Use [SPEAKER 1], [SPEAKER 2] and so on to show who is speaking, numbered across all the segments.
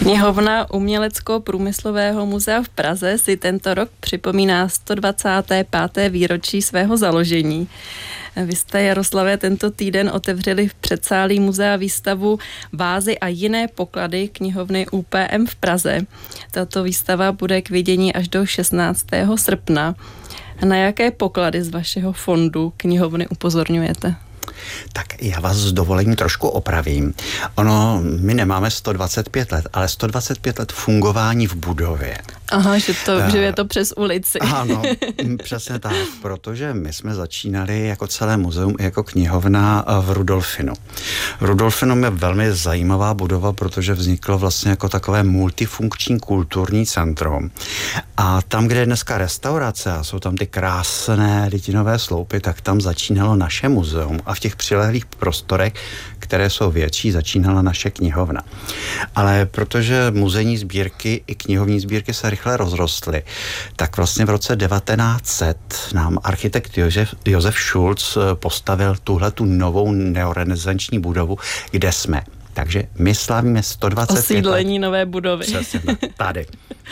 [SPEAKER 1] Knihovna Umělecko-průmyslového muzea v Praze si tento rok připomíná 125. výročí svého založení. Vy jste, Jaroslave, tento týden otevřeli v předsálí muzea výstavu Vázy a jiné poklady knihovny UPM v Praze. Tato výstava bude k vidění až do 16. srpna. Na jaké poklady z vašeho fondu knihovny upozorňujete?
[SPEAKER 2] Tak já vás s dovolením trošku opravím. My nemáme 125 let, ale 125 let fungování v budově.
[SPEAKER 1] Aha, že je to přes ulici.
[SPEAKER 2] Ano, přesně tak, protože my jsme začínali jako celé muzeum, jako knihovna v Rudolfinu. Rudolfinum je velmi zajímavá budova, protože vzniklo vlastně jako takové multifunkční kulturní centrum. A tam, kde je dneska restaurace a jsou tam ty krásné litinové sloupy, tak tam začínalo naše muzeum a v těch přilehlých prostorech, které jsou větší, začínala naše knihovna. Ale protože muzejní sbírky i knihovní sbírky se rychle rozrostly, tak vlastně v roce 1900 nám architekt Josef Schulz postavil tuhletu novou neorenesanční budovu, kde jsme. Takže my slavíme 125
[SPEAKER 1] osídlení nové budovy.
[SPEAKER 2] Přesně, tady.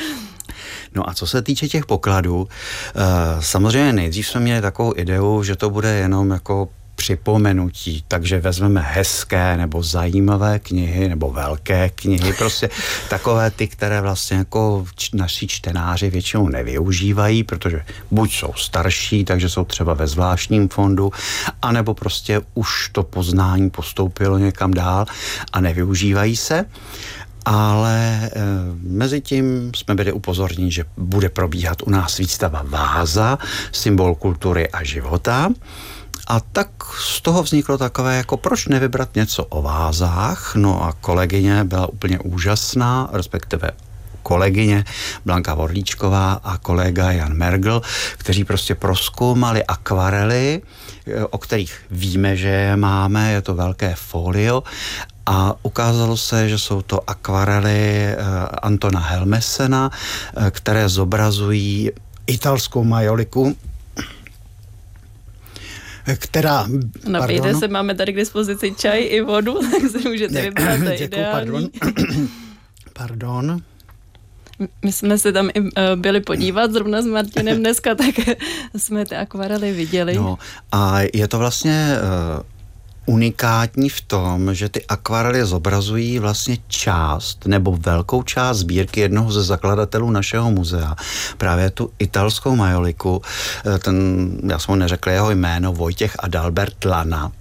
[SPEAKER 2] No a co se týče těch pokladů, samozřejmě nejdřív jsme měli takovou ideu, že to bude jenom jako připomenutí, takže vezmeme hezké nebo zajímavé knihy nebo velké knihy, prostě takové ty, které vlastně jako naši čtenáři většinou nevyužívají, protože buď jsou starší, takže jsou třeba ve zvláštním fondu, anebo prostě už to poznání postoupilo někam dál a nevyužívají se. Ale mezi tím jsme byli upozorněni, že bude probíhat u nás výstava Váza, symbol kultury a života. A tak z toho vzniklo takové, jako proč nevybrat něco o vázách. No a kolegyně byla úplně úžasná, respektive kolegyně Blanka Vorlíčková a kolega Jan Mergl, kteří prostě prozkoumali akvarely, o kterých víme, že je máme, je to velké folio, a ukázalo se, že jsou to akvarely Antona Helmesena, které zobrazují italskou majoliku, která...
[SPEAKER 1] Napijte se, máme tady k dispozici čaj i vodu, tak si můžete vybrat, to je ideální.
[SPEAKER 2] Pardon.
[SPEAKER 1] My jsme se tam i byli podívat zrovna s Martinem dneska, tak jsme ty akvarely viděli.
[SPEAKER 2] No a je to vlastně unikátní v tom, že ty akvarely zobrazují vlastně část nebo velkou část sbírky jednoho ze zakladatelů našeho muzea. Právě tu italskou majoliku, já jsem mu neřekl jeho jméno, Vojtěch Adalbert Lana.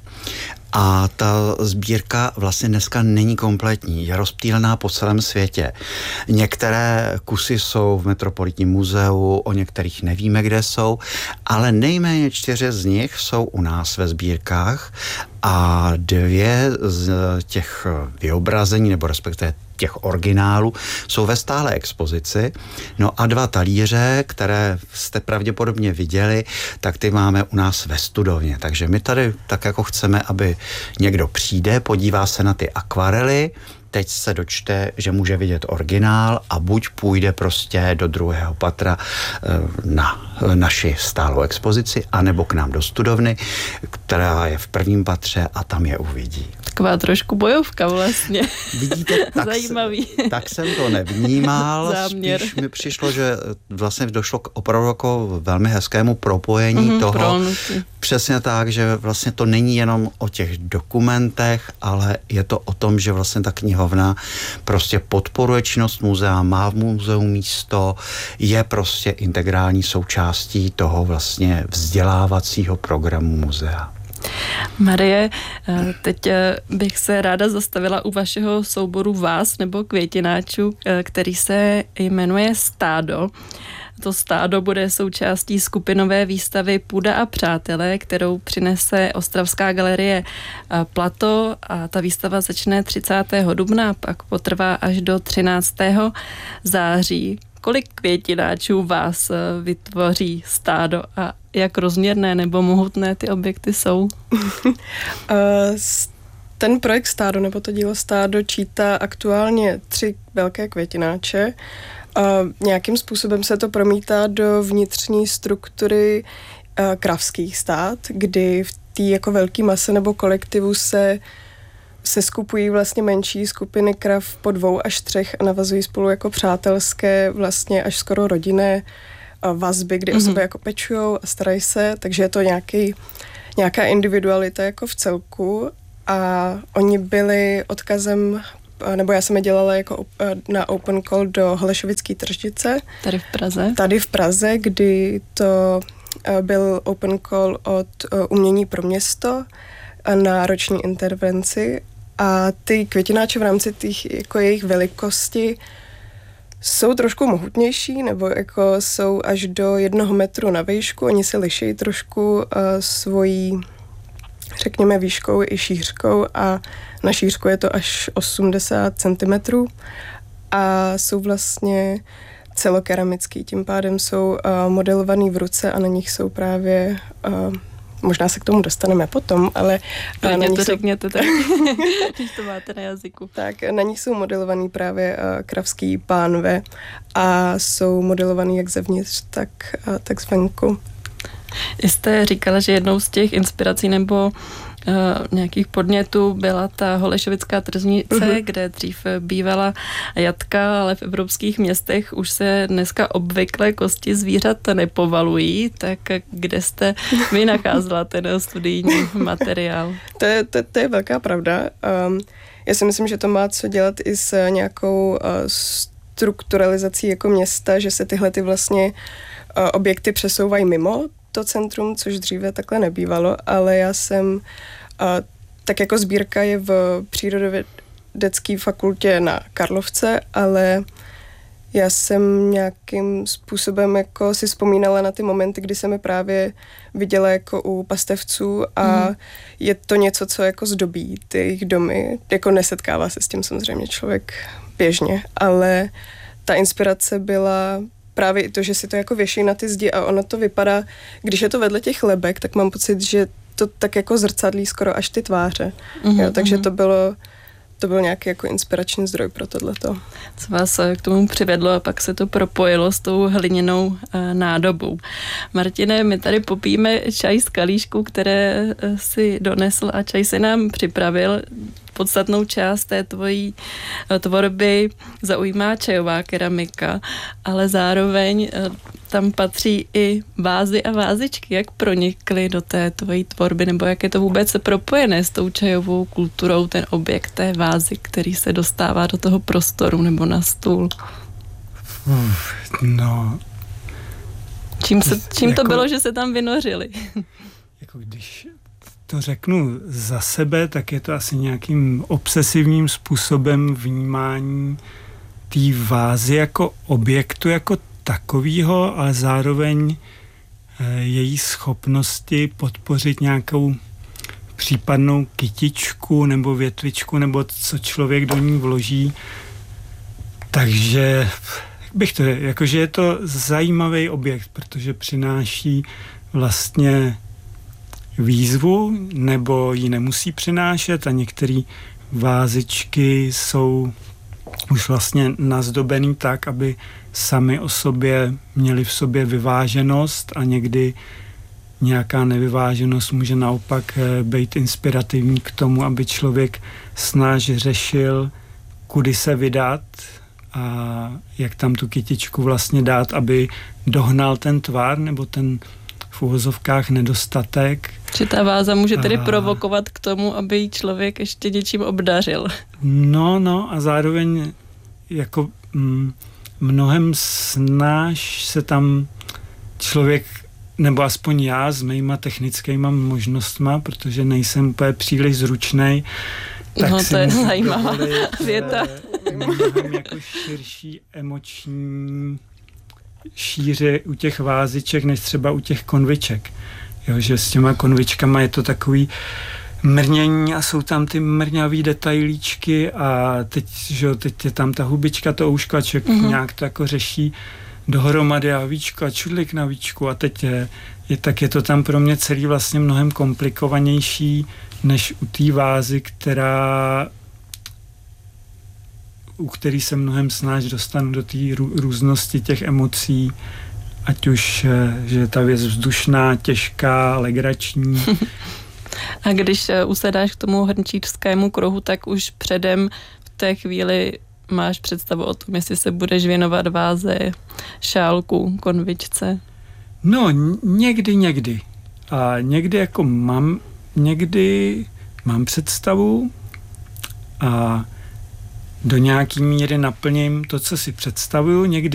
[SPEAKER 2] A ta sbírka vlastně dneska není kompletní, je rozptýlená po celém světě. Některé kusy jsou v Metropolitním muzeu, o některých nevíme, kde jsou, ale nejméně 4 z nich jsou u nás ve sbírkách a 2 z těch vyobrazení, nebo respektive těch originálů, jsou ve stálé expozici. No a 2 talíře, které jste pravděpodobně viděli, tak ty máme u nás ve studovně. Takže my tady tak jako chceme, aby někdo přijde, podívá se na ty akvarely, teď se dočte, že může vidět originál a buď půjde prostě do 2. patra na naši stálou expozici, anebo k nám do studovny, která je v 1. patře a tam je uvidí.
[SPEAKER 1] Taková trošku bojovka vlastně.
[SPEAKER 2] Vidíte,
[SPEAKER 1] zajímavý.
[SPEAKER 2] Tak jsem to nevnímal.
[SPEAKER 1] Záměr.
[SPEAKER 2] Spíš mi přišlo, že vlastně došlo k opravdu jako velmi hezkému propojení toho.
[SPEAKER 1] Prolnutí.
[SPEAKER 2] Přesně tak, že vlastně to není jenom o těch dokumentech, ale je to o tom, že vlastně ta knihovna prostě podporuje činnost muzea, má v muzeu místo, je prostě integrální součástí toho vlastně vzdělávacího programu muzea.
[SPEAKER 1] Marie, teď bych se ráda zastavila u vašeho souboru váz nebo květináčů, který se jmenuje Stádo. To stádo bude součástí skupinové výstavy Půda a přátelé, kterou přinese Ostravská galerie Plato a ta výstava začne 30. dubna, pak potrvá až do 13. září. Kolik květináčů vás vytvoří stádo a jak rozměrné nebo mohutné ty objekty jsou?
[SPEAKER 3] Ten projekt Stádo, nebo to dílo Stádo, čítá aktuálně 3 velké květináče. Nějakým způsobem se to promítá do vnitřní struktury kravských stád, kdy v té jako velké mase nebo kolektivu se se skupují vlastně menší skupiny krav po 2 až 3 a navazují spolu jako přátelské, vlastně až skoro rodinné vazby, kdy o sebe jako pečujou a starají se, takže je to nějaká individualita jako v celku a oni byli odkazem, nebo já jsem je dělala jako na open call do Holešovické tržnice. Tady v Praze, kdy to byl open call od Umění pro město na roční intervenci a ty květináče v rámci těch jako jejich velikosti jsou trošku mohutnější, nebo jako jsou až do 1 metru na výšku, oni se liší trošku svojí, řekněme, výškou i šířkou a na šířku je to až 80 cm a jsou vlastně celokeramický, tím pádem jsou modelovaný v ruce a na nich jsou právě, možná se k tomu dostaneme potom, ale
[SPEAKER 1] na nich to řekněte tak, když to máte na jazyku.
[SPEAKER 3] Tak, na nich jsou modelovaný právě kravský pánve a jsou modelovaný jak zevnitř, tak zvenku.
[SPEAKER 1] Jste říkala, že jednou z těch inspirací nebo nějakých podnětů byla ta Holešovická tržnice, kde dřív bývala jatka, ale v evropských městech už se dneska obvykle kosti zvířat nepovalují, tak kde jste vy nacházela ten studijní materiál?
[SPEAKER 3] To je velká pravda. Já si myslím, že to má co dělat i s nějakou strukturalizací jako města, že se tyhle ty vlastně objekty přesouvají mimo to centrum, což dříve takhle nebývalo, ale já jsem, tak jako sbírka je v přírodovědecké fakultě na Karlovce, ale já jsem nějakým způsobem jako si vzpomínala na ty momenty, kdy jsem je právě viděla jako u pastevců a je to něco, co jako zdobí ty jejich domy. Jako nesetkává se s tím samozřejmě člověk běžně, ale ta inspirace byla právě i to, že si to jako věší na ty zdi a ono to vypadá, když je to vedle těch lebek, tak mám pocit, že to tak jako zrcadlí skoro až ty tváře. Jo, takže to byl nějaký jako inspirační zdroj pro tohleto.
[SPEAKER 1] Co vás k tomu přivedlo a pak se to propojilo s tou hliněnou nádobou. Martine, my tady popijeme čaj z kalíšku, které si donesl a čaj se nám připravil. Podstatnou část té tvojí tvorby zaujímá čajová keramika, ale zároveň tam patří i vázy a vázičky. Jak pronikly do té tvojí tvorby, nebo jak je to vůbec propojené s tou čajovou kulturou, ten objekt té vázy, který se dostává do toho prostoru nebo na stůl?
[SPEAKER 4] No.
[SPEAKER 1] Čím to bylo, že se tam vynořili?
[SPEAKER 4] Jako když to řeknu za sebe, tak je to asi nějakým obsesivním způsobem vnímání té vázy jako objektu, jako takového, ale zároveň její schopnosti podpořit nějakou případnou kytičku nebo větvičku, nebo co člověk do ní vloží. Takže bych to jakože je to zajímavý objekt, protože přináší vlastně výzvu, nebo ji nemusí přinášet a některé vázičky jsou už vlastně nazdobený tak, aby sami o sobě měli v sobě vyváženost a někdy nějaká nevyváženost může naopak být inspirativní k tomu, aby člověk snáž řešil, kudy se vydat a jak tam tu kytičku vlastně dát, aby dohnal ten tvar nebo ten v uvozovkách nedostatek.
[SPEAKER 1] Či ta váza může tedy provokovat k tomu, aby ji člověk ještě něčím obdařil.
[SPEAKER 4] No a zároveň jako mnohem snáš se tam člověk, nebo aspoň já s mýma technickýma možnostma, protože nejsem úplně příliš zručnej, tak
[SPEAKER 1] no, to je zajímavá věta.
[SPEAKER 4] Mnohem jako širší emoční šíře u těch váziček, než třeba u těch konviček. Jo, že s těma konvičkama je to takový mrnění a jsou tam ty mrňavý detailíčky a teď je tam ta hubička, to ouško a člověk nějak to jako řeší dohromady a víčko a čudlik na víčku a teď tak je to tam pro mě celý vlastně mnohem komplikovanější než u té vázy, u který se mnohem snáš dostanu do té různosti těch emocí, ať už, že je ta věc vzdušná, těžká, legrační.
[SPEAKER 1] A když usedáš k tomu hrnčířskému kruhu, tak už předem v té chvíli máš představu o tom, jestli se budeš věnovat váze, šálku, konvičce?
[SPEAKER 4] No, někdy. A někdy jako mám představu a do nějaký míry naplním to, co si představuju. Někdy